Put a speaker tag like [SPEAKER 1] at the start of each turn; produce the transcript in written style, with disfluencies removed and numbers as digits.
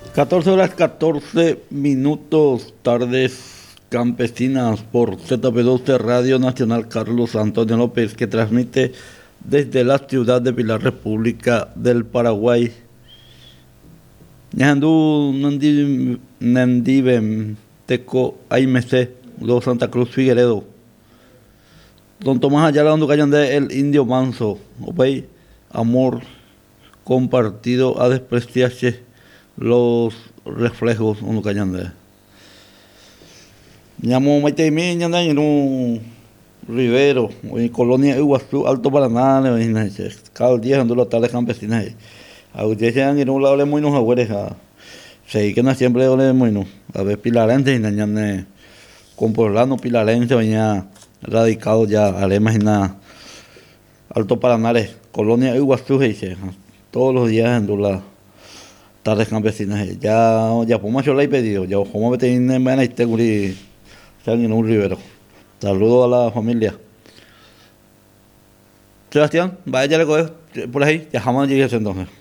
[SPEAKER 1] 14 horas 14 minutos, tardes campesinas por ZP12 Radio Nacional Carlos Antonio López, que transmite desde la ciudad de Pilar, República del Paraguay. Ñandu Nandivem Teco AIMC, Luego Santa Cruz Figueredo. Don Tomás Ayala, donde callan de El Indio Manso, ¿ok? Amor compartido a despreciarse los reflejos uno callan de llamo Maite mi ñanda en un Rivero en Colonia Iguazú Alto Paraná cada día ando las tardes campesinas a ustedes sean en un lado le muy nos agüeres a sei que no siempre ole muy no a ver pilarense y ñane con poblano pilarense venía radicado ya alema en Alto Paraná Colonia Iguazú todos los días ando la tardes campesinas ya pues yo la he pedido ya como me tienen en este guri en un Rivero. Saludos a la familia. Sebastián, vaya ya le coge por ahí, ya jamás llegué a ese entonces.